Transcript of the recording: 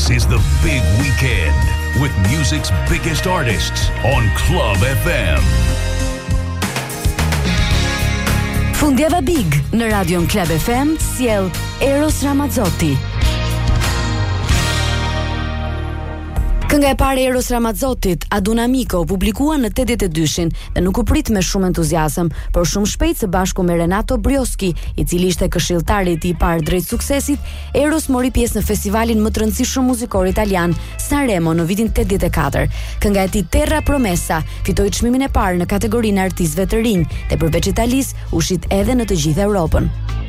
This is the big weekend with music's biggest artists on Club FM. Fundjava Big në Radion Club FM sjell Eros Ramazzotti. Kënga e parë e Eros Ramazzotit, Ad un amico, publikua në 82-shin dhe nuk u prit me shumë entuziazëm, por shumë shpejt së bashku me Renato Brioski, i cili ishte këshilltari i parë drejt suksesit, Eros mori pjesë në festivalin më të rëndësishëm muzikor italian, Sanremo, në vitin 84. Kënga e tij Terra Promessa fitoi çmimin e parë në kategorinë artistëve të rinj dhe përveç Italisë u shit edhe në të gjithë Europën.